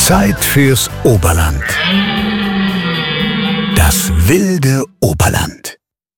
Zeit fürs Oberland. Das wilde Oberland.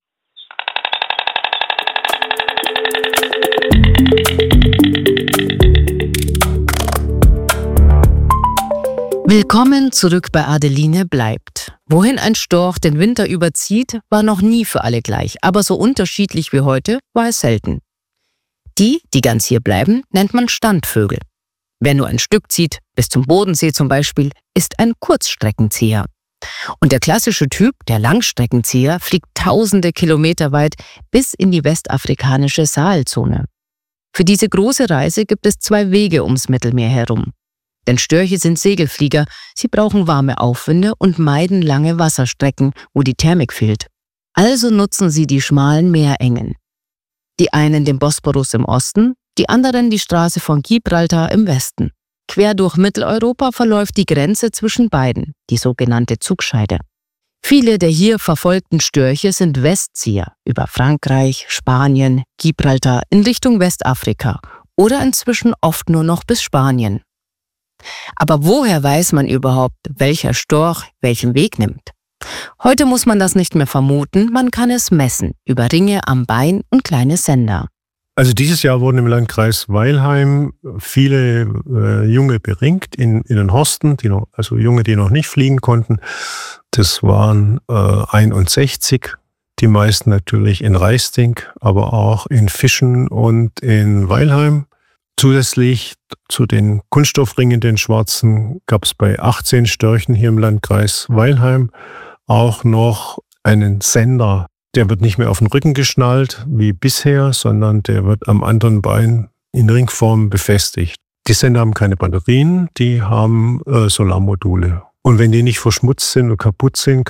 Willkommen zurück bei Adeline bleibt. Wohin ein Storch den Winter überzieht, war noch nie für alle gleich, aber so unterschiedlich wie heute war es selten. Die ganz hier bleiben, nennt man Standvögel. Wer nur ein Stück zieht, bis zum Bodensee zum Beispiel, ist ein Kurzstreckenzieher. Und der klassische Typ, der Langstreckenzieher, fliegt tausende Kilometer weit bis in die westafrikanische Sahelzone. Für diese große Reise gibt es 2 Wege ums Mittelmeer herum. Denn Störche sind Segelflieger, sie brauchen warme Aufwinde und meiden lange Wasserstrecken, wo die Thermik fehlt. Also nutzen sie die schmalen Meerengen. Die einen den Bosporus im Osten, die anderen die Straße von Gibraltar im Westen. Quer durch Mitteleuropa verläuft die Grenze zwischen beiden, die sogenannte Zugscheide. Viele der hier verfolgten Störche sind Westzieher über Frankreich, Spanien, Gibraltar in Richtung Westafrika oder inzwischen oft nur noch bis Spanien. Aber woher weiß man überhaupt, welcher Storch welchen Weg nimmt? Heute muss man das nicht mehr vermuten, man kann es messen über Ringe am Bein und kleine Sender. Also dieses Jahr wurden im Landkreis Weilheim viele Junge beringt in den Horsten, also Junge, die noch nicht fliegen konnten. Das waren 61, die meisten natürlich in Raisting, aber auch in Fischen und in Weilheim. Zusätzlich zu den Kunststoffringen, den schwarzen, gab es bei 18 Störchen hier im Landkreis Weilheim auch noch einen Sender. Der wird nicht mehr auf den Rücken geschnallt wie bisher, sondern der wird am anderen Bein in Ringform befestigt. Die Sender haben keine Batterien, die haben Solarmodule. Und wenn die nicht verschmutzt sind und kaputt sind,